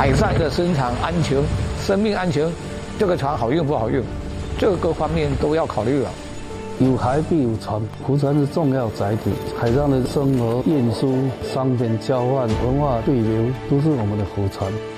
海上的生产安全、生命安全，这个船好用不好用，这个方面都要考虑了。 有海必有船，湖船是重要载体，海上的生活、运输、商品交换、文化对流，都是我们的湖船。